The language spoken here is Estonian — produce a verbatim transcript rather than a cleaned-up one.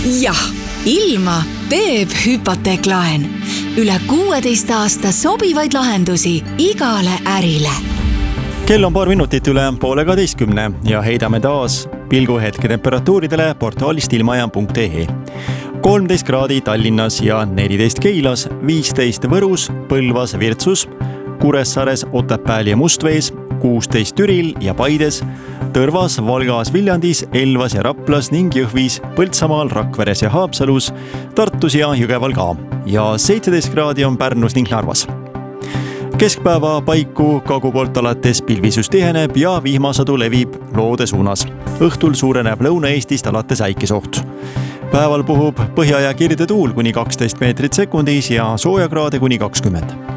jah, ilma teeb hüpoteeklaen. Üle kuueteist aasta sobivaid lahendusi igale ärile. Kell on paar minutit üle poole kaheteistkümne ja heidame taas pilgu hetketemperatuuridele portaalist ilmajaam punkt ee. kolmteist kraadi Tallinnas ja neliteist Keilas, viisteist Võrus, Põlvas, Virtsus, Kuressaares, Otepääl ja Mustvees, kuusteist Türil ja Paides, Tõrvas, Valgas, Viljandis, Elvas ja Raplas ning Jõhvis, Põltsamaal, Rakveres ja Haapsalus, Tartus ja Jõgeval ka. Ja seitseteist kraadi on Pärnus ning Narvas. Keskpäeva paiku kagu poolt alates pilvisus tiheneb ja vihmasadu levib loode suunas. Õhtul suureneb Lõuna-Eestist alates äikesoht. Päeval puhub põhja- ja kirde tuul kuni kaksteist meetrit sekundis ja soojakraade kuni kakskümmend.